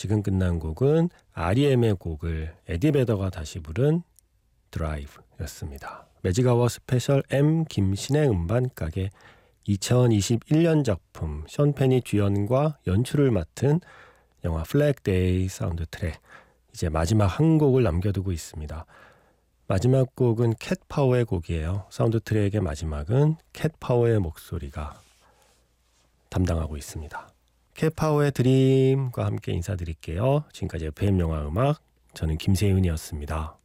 지금 끝난 곡은 REM의 곡을 에디 베더가 다시 부른 드라이브였습니다. 매직아워 스페셜 M 김신의 음반 가게 2021년 작품 션 페니 주연과 연출을 맡은 영화 플래그 데이 사운드 트랙 이제 마지막 한 곡을 남겨두고 있습니다. 마지막 곡은 캣 파워의 곡이에요. 사운드 트랙의 마지막은 캣 파워의 목소리가 담당하고 있습니다. 캣 파워의 드림과 함께 인사드릴게요. 지금까지 FM 영화 음악 저는 김세윤이었습니다.